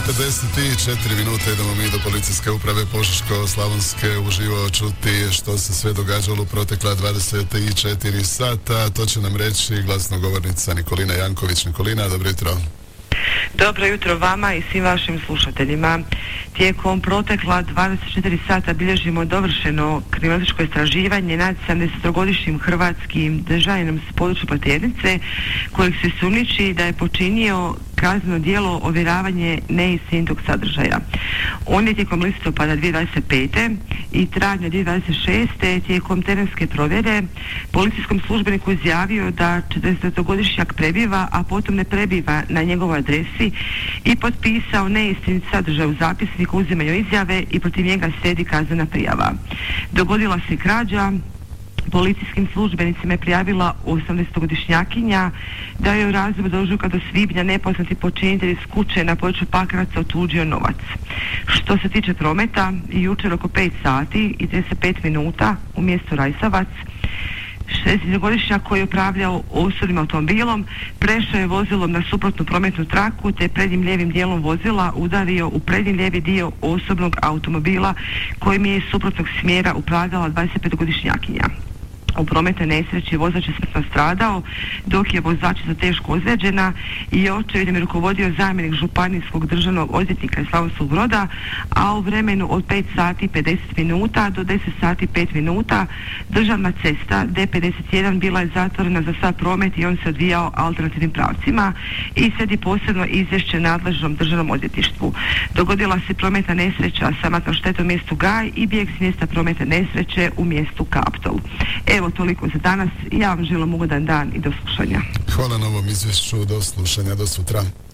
9:44 minute idemo mi do policijske uprave Požeško-slavonske uživo čuti što se sve događalo u protekla 24 sata. To će nam reći glasnogovornica Nikolina Janković. Nikolina, dobro jutro. Dobro jutro vama i svim vašim slušateljima. Tijekom protekla 24 sata bilježimo dovršeno kriminalističko istraživanje nad 70-godišnjim hrvatskim državljaниnom s područja Pleternice kojeg se sumnjiči da je počinio kazneno djelo ovjeravanje neistinitog sadržaja. On je tijekom listopada 2025. i travnja 2026. tijekom terenske provjere policijskom službeniku izjavio da 40-godišnjak prebiva, a potom ne prebiva na njegovoj adresi i potpisao neistinit sadržaj u zapisniku uzimanju izjave i protiv njega slijedi kaznena prijava. Dogodila se krađa. Policijskim službenicima je prijavila 80-godišnjakinja da je u razdoblju od ožujka do svibnja nepoznati počinitelj iz kuće na području Pakraca otuđio novac. Što se tiče prometa, jučer oko 5 sati i 35 minuta u mjestu Rajsavac 60-godišnjak koji je upravljao osobnim automobilom prešao je vozilom na suprotnu prometnu traku te prednjim lijevim dijelom vozila udario u prednji lijevi dio osobnog automobila kojim je iz suprotnog smjera upravljala 25-godišnjakinja. U prometnoj nesreći vozač je smrtno stradao, dok je vozačica teško ozlijeđena i očevidom je rukovodio zamjenik županijskog državnog odvjetnika iz Slavonskog Broda, a u vremenu od 5 sati 50 minuta do 10 sati 5 minuta državna cesta D51 bila je zatvorena za sav promet i on se odvijao alternativnim pravcima i slijedi posebno izvješće nadležnom državnom odvjetništvu. Dogodila se prometna nesreća sa smrtnom štetom u mjestu Gaj i bijeg s mjesta prometne nesreće u mjestu Kaptol. Evo toliko za danas. Ja vam želim ugodan dan i do slušanja. Hvala na ovom izvješću. Do slušanja. Do sutra.